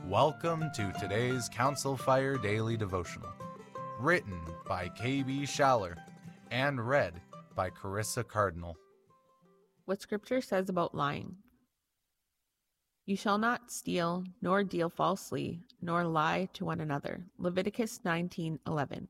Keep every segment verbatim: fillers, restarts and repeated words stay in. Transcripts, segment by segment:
Welcome to today's Council Fire Daily Devotional, written by K B Schaller and read by Carissa Cardinal. What Scripture says about lying. You shall not steal, nor deal falsely, nor lie to one another. Leviticus nineteen eleven.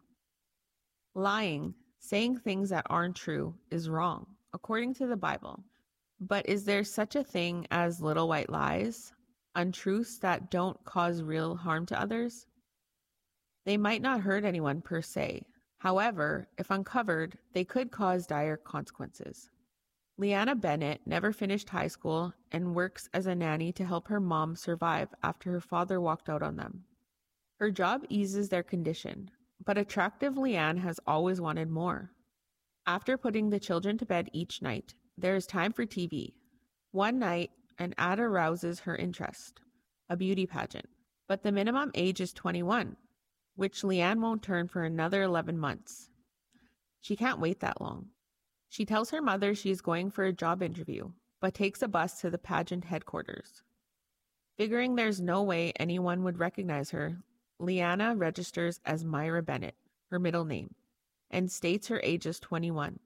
Lying, saying things that aren't true, is wrong, according to the Bible. But is there such a thing as little white lies? Untruths that don't cause real harm to others? They might not hurt anyone per se. However, if uncovered, they could cause dire consequences. Leanna Bennett never finished high school and works as a nanny to help her mom survive after her father walked out on them. Her job eases their condition, but attractive Leanne has always wanted more. After putting the children to bed each night, there is time for T V. One night, an ad arouses her interest, a beauty pageant, but the minimum age is twenty-one, which Leanne won't turn for another eleven months. She can't wait that long. She tells her mother she is going for a job interview, but takes a bus to the pageant headquarters. Figuring there's no way anyone would recognize her, Leanna registers as Myra Bennett, her middle name, and states her age is twenty-one.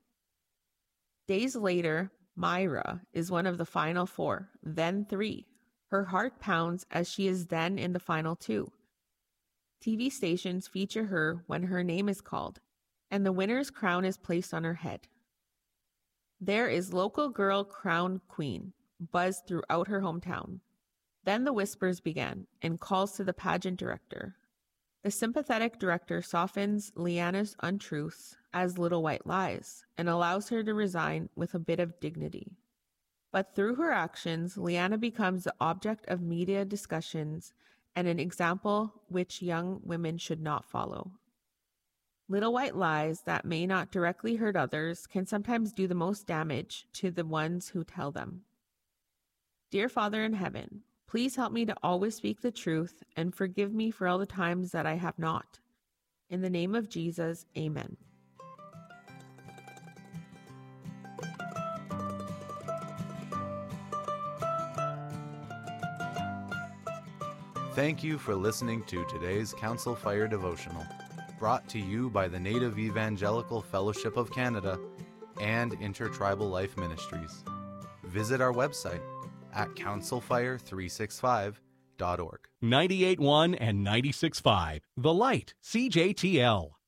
Days later, Myra is one of the final four, then three. Her heart pounds as she is then in the final two. T V stations feature her when her name is called, and the winner's crown is placed on her head. There is local girl crowned queen, buzzed throughout her hometown. Then the whispers began, and calls to the pageant director. The sympathetic director softens Leanna's untruths as little white lies and allows her to resign with a bit of dignity. But through her actions, Leanna becomes the object of media discussions and an example which young women should not follow. Little white lies that may not directly hurt others can sometimes do the most damage to the ones who tell them. Dear Father in heaven, please help me to always speak the truth and forgive me for all the times that I have not. In the name of Jesus, amen. Thank you for listening to today's Council Fire Devotional, brought to you by the Native Evangelical Fellowship of Canada and Intertribal Life Ministries. Visit our website at council fire three sixty-five dot org. ninety-eight point one and ninety-six point five, The Light, C J T L.